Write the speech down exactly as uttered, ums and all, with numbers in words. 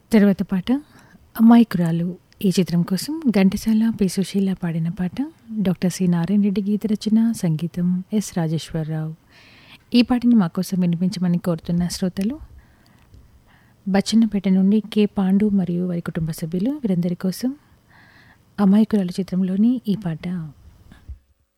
తర్వాత పాట 'అమాయకురాలు' ఈ చిత్రం కోసం ఘంటసాల, పి. సుశీల పాడిన పాట. Doctor C. నారాయణ రెడ్డి గీత రచన, సంగీతం ఎస్. రాజేశ్వరరావు. ఈ పాటని మా కోసం వినిపించమని కోరుతున్న శ్రోతలు బచ్చన్నపేట నుండి కె. పాండు మరియు వారి కుటుంబ సభ్యులు. వీరందరి కోసం 'అమాయకురాలు' చిత్రంలోని ఈ పాట.